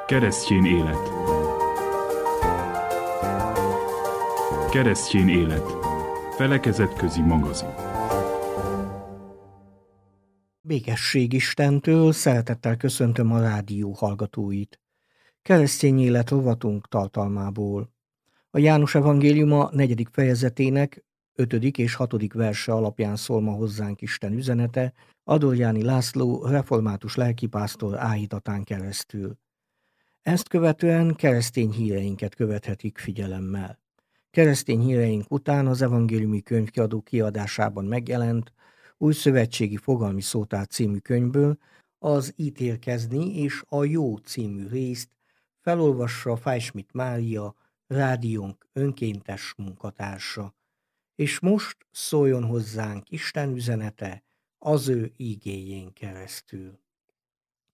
Keresztény élet. Keresztény élet. Felekezetközi magazin. Békesség Istentől, szeretettel köszöntöm a rádió hallgatóit. Keresztény élet rovatunk tartalmából. A János evangéliuma 4. fejezetének 5. és 6. verse alapján szól ma hozzánk Isten üzenete, Adorjáni László református lelkipásztor áhítatán keresztül. Ezt követően keresztény híreinket követhetik figyelemmel. Keresztény híreink után az evangéliumi könyvkiadó kiadásában megjelent Újszövetségi Fogalmi Szótár című könyvből az Ítélkezni és a Jó című részt felolvassa Fájschmidt Mária, rádiónk önkéntes munkatársa. És most szóljon hozzánk Isten üzenete az ő ígéjén keresztül.